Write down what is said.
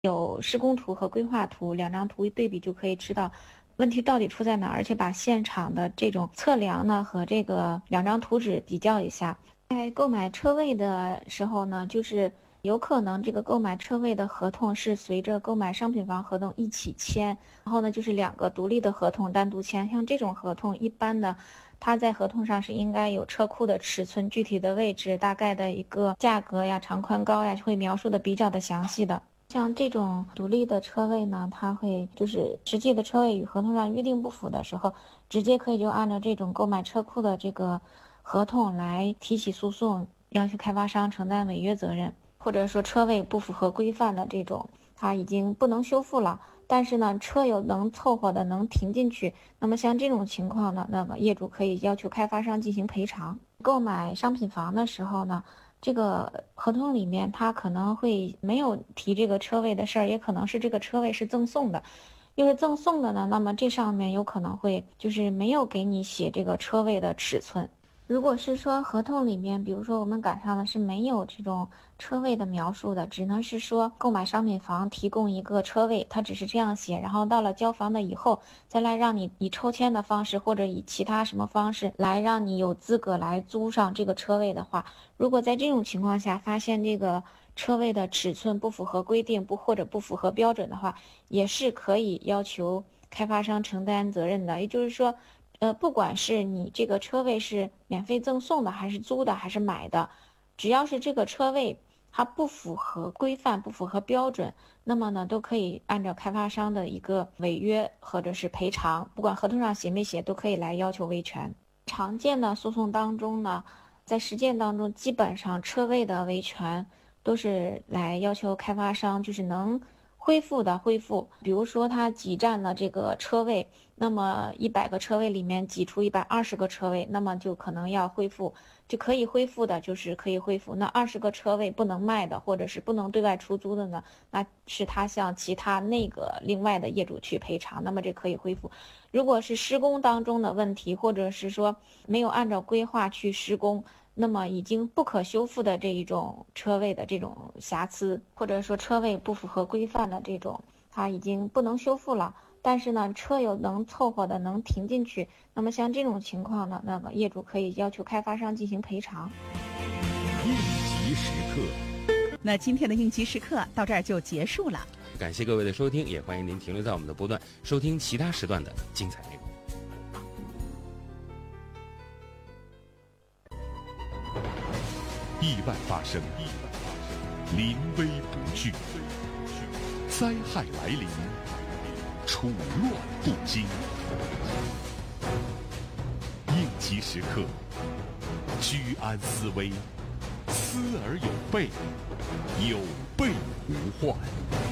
有施工图和规划图，两张图一对比就可以知道问题到底出在哪儿，而且把现场的这种测量呢和这个两张图纸比较一下。在购买车位的时候呢，就是有可能这个购买车位的合同是随着购买商品房合同一起签，然后呢就是两个独立的合同单独签。像这种合同一般的，它在合同上是应该有车库的尺寸、具体的位置、大概的一个价格呀、长宽高呀，会描述的比较的详细的。像这种独立的车位呢，它会就是实际的车位与合同上约定不符的时候，直接可以就按照这种购买车库的这个合同来提起诉讼，要求开发商承担违约责任，或者说车位不符合规范的这种，它已经不能修复了，但是呢，车有能凑合的能停进去，那么像这种情况呢，那么业主可以要求开发商进行赔偿。购买商品房的时候呢，这个合同里面他可能会没有提这个车位的事儿，也可能是这个车位是赠送的。又是赠送的呢，那么这上面有可能会就是没有给你写这个车位的尺寸。如果是说合同里面，比如说我们赶上的是没有这种车位的描述的，只能是说购买商品房提供一个车位，它只是这样写，然后到了交房的以后，再来让你以抽签的方式或者以其他什么方式来让你有资格来租上这个车位的话，如果在这种情况下发现这个车位的尺寸不符合规定或者不符合标准的话，也是可以要求开发商承担责任的。也就是说不管是你这个车位是免费赠送的还是租的还是买的，只要是这个车位它不符合规范不符合标准，那么呢都可以按照开发商的一个违约或者是赔偿，不管合同上写没写都可以来要求维权。常见的诉讼当中呢，在实践当中基本上车位的维权都是来要求开发商就是能恢复的恢复，比如说他挤占了这个车位，那么100个车位里面挤出120个车位，那么就可能要恢复，就可以恢复的就是可以恢复，那20个车位不能卖的或者是不能对外出租的呢，那是他向其他那个另外的业主去赔偿，那么这可以恢复。如果是施工当中的问题，或者是说没有按照规划去施工，那么已经不可修复的这一种车位的这种瑕疵，或者说车位不符合规范的这种，它已经不能修复了，但是呢车有能凑合的能停进去，那么像这种情况呢，那么业主可以要求开发商进行赔偿。 应急时刻， 那今天的应急时刻到这儿就结束了， 感谢各位的收听，也欢迎您停留在我们的波段收听其他时段的精彩内容。 意外发生，临危不惧，灾害来临，处乱不惊。应急时刻，居安思危，思而有备，有备无患。